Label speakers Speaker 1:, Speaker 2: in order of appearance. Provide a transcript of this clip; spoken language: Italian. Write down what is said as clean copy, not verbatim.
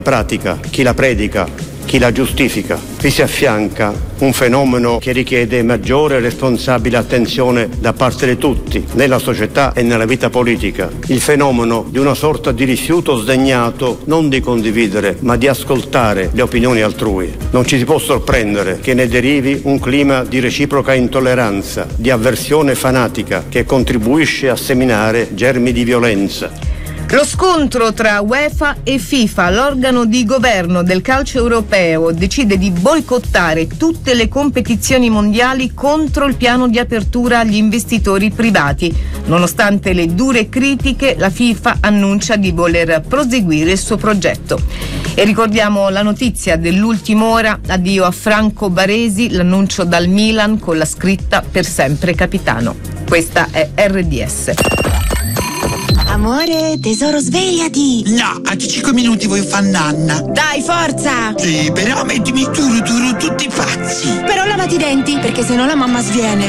Speaker 1: pratica, chi la predica, chi la giustifica. Vi si affianca un fenomeno che richiede maggiore e responsabile attenzione da parte di tutti, nella società e nella vita politica. Il fenomeno di una sorta di rifiuto sdegnato non di condividere, ma di ascoltare le opinioni altrui. Non ci si può sorprendere che ne derivi un clima di reciproca intolleranza, di avversione fanatica che contribuisce a seminare germi di violenza.
Speaker 2: Lo scontro tra UEFA e FIFA, l'organo di governo del calcio europeo, decide di boicottare tutte le competizioni mondiali contro il piano di apertura agli investitori privati. Nonostante le dure critiche, la FIFA annuncia di voler proseguire il suo progetto. E ricordiamo la notizia dell'ultima ora: addio a Franco Baresi, l'annuncio dal Milan con la scritta "per sempre capitano". Questa è RDS.
Speaker 3: Amore, tesoro, svegliati!
Speaker 4: No, a 5 minuti voglio fare nanna.
Speaker 3: Dai, forza!
Speaker 4: Sì, però mettimi tutti pazzi.
Speaker 3: Però lavati i denti, perché se no la mamma sviene.